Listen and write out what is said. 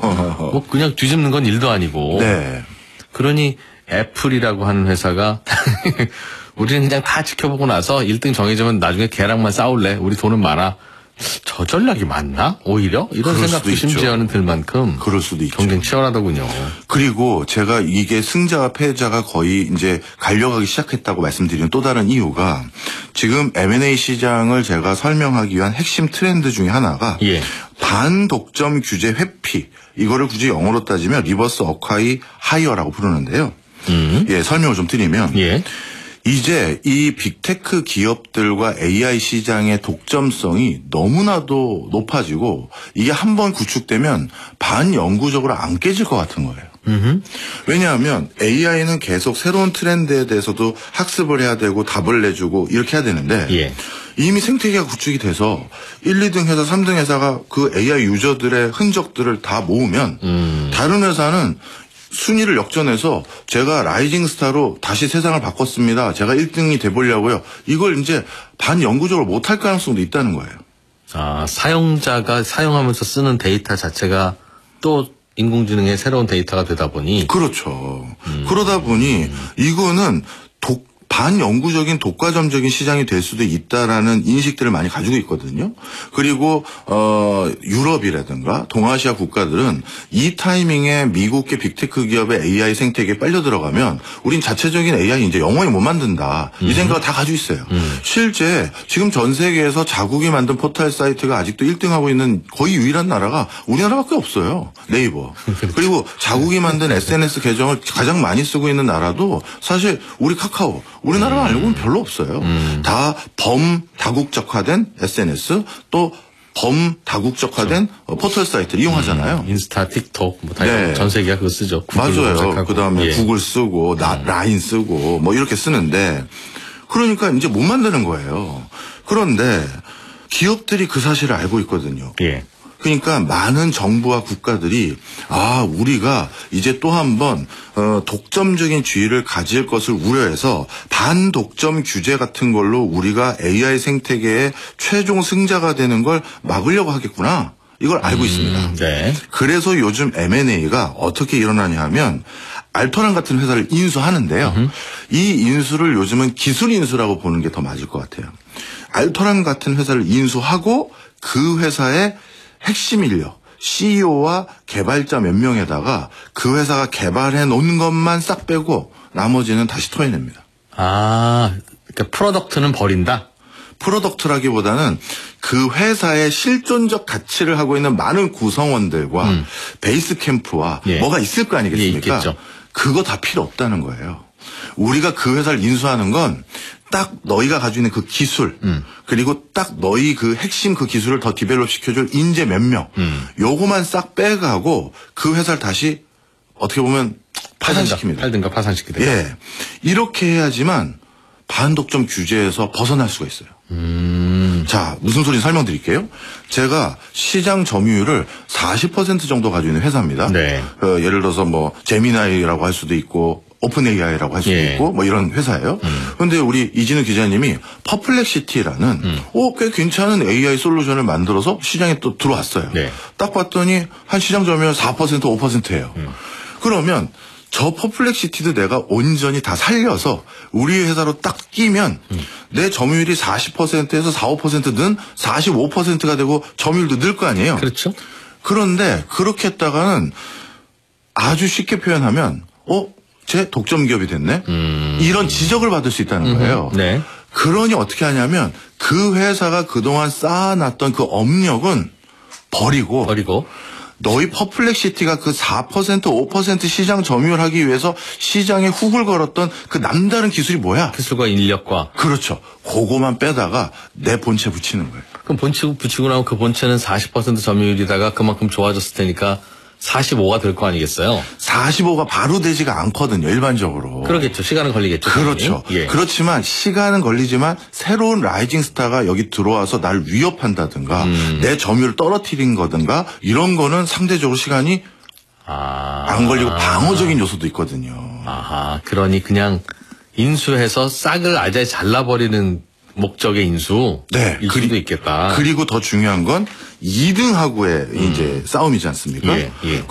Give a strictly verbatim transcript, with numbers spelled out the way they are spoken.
뭐 그냥 뒤집는 건 일도 아니고. 네. 그러니 애플이라고 하는 회사가 우리는 그냥 다 지켜보고 나서 일 등 정해지면 나중에 걔랑만 싸울래. 우리 돈은 많아. 저 전략이 맞나? 오히려? 이런 생각도 심지어는 들 만큼. 그럴 수도 있죠. 경쟁 치열하더군요. 그리고 제가 이게 승자와 패자가 거의 이제 갈려가기 시작했다고 말씀드리는 또 다른 이유가 지금 엠 앤 에이 시장을 제가 설명하기 위한 핵심 트렌드 중에 하나가 예. 반독점 규제 회피. 이거를 굳이 영어로 따지면 리버스 어콰이 하이어라고 부르는데요. 음. 예, 설명을 좀 드리면. 예. 이제 이 빅테크 기업들과 에이 아이 시장의 독점성이 너무나도 높아지고 이게 한번 구축되면 반영구적으로 안 깨질 것 같은 거예요. 음흠. 왜냐하면 에이 아이는 계속 새로운 트렌드에 대해서도 학습을 해야 되고 답을 내주고 이렇게 해야 되는데 예. 이미 생태계가 구축이 돼서 일, 이 등 회사, 삼 등 회사가 그 에이 아이 유저들의 흔적들을 다 모으면 음. 다른 회사는 순위를 역전해서 제가 라이징 스타로 다시 세상을 바꿨습니다. 제가 일 등이 돼보려고요. 이걸 이제 반영구적으로 못할 가능성도 있다는 거예요. 아, 사용자가 사용하면서 쓰는 데이터 자체가 또 인공지능의 새로운 데이터가 되다 보니. 그렇죠. 음. 그러다 보니 이거는 독 반영구적인 독과점적인 시장이 될 수도 있다라는 인식들을 많이 가지고 있거든요. 그리고 어 유럽이라든가 동아시아 국가들은 이 타이밍에 미국의 빅테크 기업의 에이 아이 생태계에 빨려 들어가면 우린 자체적인 에이 아이 이제 영원히 못 만든다. 음. 이 생각을 다 가지고 있어요. 음. 실제 지금 전 세계에서 자국이 만든 포털 사이트가 아직도 일 등 하고 있는 거의 유일한 나라가 우리나라밖에 없어요. 네이버. 그리고 자국이 만든 에스 엔 에스 계정을 가장 많이 쓰고 있는 나라도 사실 우리 카카오. 우리나라 말고는 별로 없어요. 음. 다 범다국적화된 에스 엔 에스 또 범다국적화된 그렇죠. 포털 사이트를 이용하잖아요. 음. 인스타, 틱톡 뭐 다 네. 전 세계가 그거 쓰죠. 맞아요. 그다음에 예. 구글 쓰고 나, 음. 라인 쓰고 뭐 이렇게 쓰는데 그러니까 이제 못 만드는 거예요. 그런데 기업들이 그 사실을 알고 있거든요. 예. 그러니까 많은 정부와 국가들이 아 우리가 이제 또 한 번 어, 독점적인 주의를 가질 것을 우려해서 반독점 규제 같은 걸로 우리가 에이 아이 생태계의 최종 승자가 되는 걸 막으려고 하겠구나. 이걸 알고 음, 있습니다. 네. 그래서 요즘 엠 앤 에이가 어떻게 일어나냐 하면 알토란 같은 회사를 인수하는데요. 음흠. 이 인수를 요즘은 기술 인수라고 보는 게 더 맞을 것 같아요. 알토란 같은 회사를 인수하고 그 회사의 핵심 인력, 씨 이 오와 개발자 몇 명에다가 그 회사가 개발해 놓은 것만 싹 빼고 나머지는 다시 토해냅니다. 아, 그러니까 프로덕트는 버린다? 프로덕트라기보다는 그 회사의 실존적 가치를 하고 있는 많은 구성원들과 음. 베이스 캠프와 예. 뭐가 있을 거 아니겠습니까? 예, 그거 다 필요 없다는 거예요. 우리가 그 회사를 인수하는 건 딱 너희가 가지고 있는 그 기술 음. 그리고 딱 너희 그 핵심 그 기술을 더 디벨롭 시켜줄 인재 몇 명 음. 요거만 싹 빼가고 그 회사를 다시 어떻게 보면 파산시킵니다. 팔든가 파산시키든가. 예, 이렇게 해야지만 반독점 규제에서 벗어날 수가 있어요. 음. 자, 무슨 소리인지 설명드릴게요. 제가 시장 점유율을 사십 퍼센트 정도 가지고 있는 회사입니다. 네. 어, 예를 들어서 뭐 제미나이라고 할 수도 있고 오픈 에이아이라고 할 수도 예. 있고 뭐 이런 회사예요. 그런데 음. 우리 이진우 기자님이 퍼플렉시티라는 음. 오, 꽤 괜찮은 에이 아이 솔루션을 만들어서 시장에 또 들어왔어요. 네. 딱 봤더니 한 시장 점유율 사 퍼센트, 오 퍼센트예요. 음. 그러면 저 퍼플렉시티도 내가 온전히 다 살려서 우리 회사로 딱 끼면 음. 내 점유율이 사십 퍼센트에서 사, 오 퍼센트는 사십오 퍼센트가 되고 점유율도 늘 거 아니에요. 그렇죠. 그런데 그렇게 했다가는 아주 쉽게 표현하면 어? 제 독점 기업이 됐네? 음. 이런 지적을 받을 수 있다는 거예요. 음. 네. 그러니 어떻게 하냐면 그 회사가 그동안 쌓아놨던 그 업력은 버리고, 버리고. 너희 퍼플렉시티가 그 사 퍼센트, 오 퍼센트 시장 점유율 하기 위해서 시장에 훅을 걸었던 그 남다른 기술이 뭐야? 기술과 인력과. 그렇죠. 그거만 빼다가 내 본체 붙이는 거예요. 그럼 본체 붙이고 나면 그 본체는 사십 퍼센트 점유율이다가 그만큼 좋아졌을 테니까 사십오가 될 거 아니겠어요? 사십오가 바로 되지가 않거든요, 일반적으로. 그러겠죠. 시간은 걸리겠죠. 그렇죠. 예. 그렇지만 시간은 걸리지만 새로운 라이징 스타가 여기 들어와서 날 위협한다든가 음. 내 점유율을 떨어뜨린 거든가 이런 거는 상대적으로 시간이 아. 안 걸리고 방어적인 요소도 있거든요. 아하. 그러니 그냥 인수해서 싹을 아예 잘라버리는 목적의 인수. 네. 일 수도 있겠다. 그리고 더 중요한 건 이 등하고의 음. 이제 싸움이지 않습니까? 예, 예.